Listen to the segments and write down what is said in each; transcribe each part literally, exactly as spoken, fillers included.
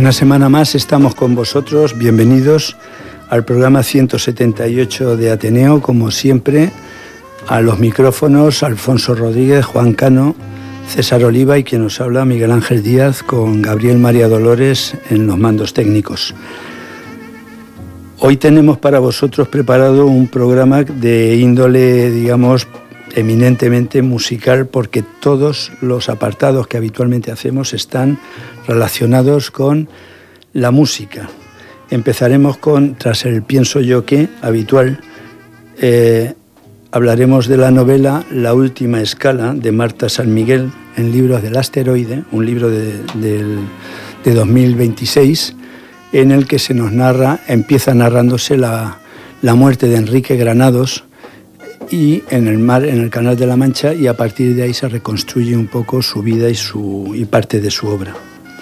Una semana más estamos con vosotros, bienvenidos al programa ciento setenta y ocho de Ateneo, como siempre, a los micrófonos Alfonso Rodríguez, Juan Cano, César Oliva y quien nos habla Miguel Ángel Díaz, con Gabriel María Dolores en los mandos técnicos. Hoy tenemos para vosotros preparado un programa de índole, digamos, eminentemente musical, porque todos los apartados que habitualmente hacemos están relacionados con la música. Empezaremos con, tras el pienso yo que, habitual, eh, hablaremos de la novela La última escala de Marta San Miguel en Libros del Asteroide, un libro de, de, de dos mil veintiséis, en el que se nos narra, empieza narrándose la, la muerte de Enrique Granados y en el mar, en el Canal de la Mancha, y a partir de ahí se reconstruye un poco su vida y, su, y parte de su obra.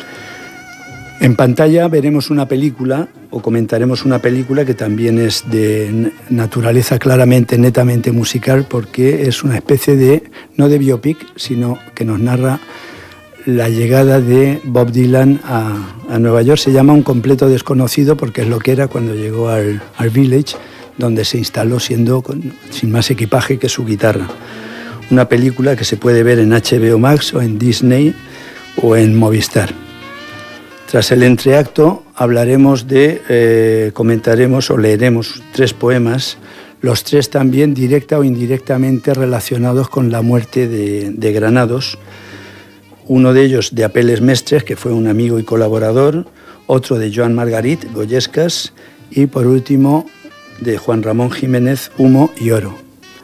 En pantalla veremos una película, o comentaremos una película que también es de naturaleza claramente, netamente musical, porque es una especie de, no de biopic, sino que nos narra la llegada de Bob Dylan a, a Nueva York. Se llama Un completo desconocido porque es lo que era cuando llegó al, al Village, donde se instaló siendo con, sin más equipaje que su guitarra. Una película que se puede ver en H B O Max o en Disney o en Movistar. Tras el entreacto hablaremos de, eh, comentaremos o leeremos tres poemas, los tres también directa o indirectamente relacionados con la muerte de, de Granados. Uno de ellos de Apeles Mestres, que fue un amigo y colaborador, otro de Joan Margarit, Goyescas, y por último de Juan Ramón Jiménez, Humo y Oro.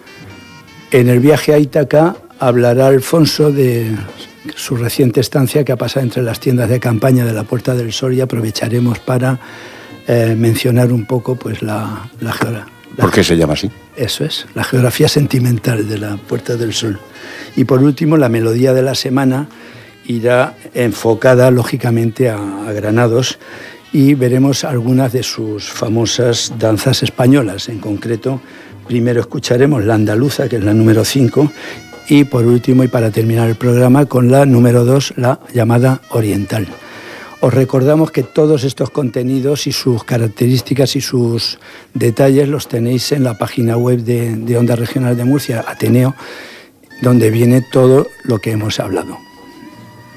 En el viaje a Ítaca hablará Alfonso de su reciente estancia que ha pasado entre las tiendas de campaña de la Puerta del Sol, y aprovecharemos para eh, mencionar un poco pues la, la geografía. ¿Por qué se llama así? Eso es, la geografía sentimental de la Puerta del Sol. Y por último, la melodía de la semana irá enfocada lógicamente a, a Granados, y veremos algunas de sus famosas danzas españolas. En concreto, primero escucharemos la andaluza, que es la número cinco, y por último, y para terminar el programa, con la número dos, la llamada oriental. Os recordamos que todos estos contenidos y sus características y sus detalles los tenéis en la página web de, de Onda Regional de Murcia, Ateneo, donde viene todo lo que hemos hablado.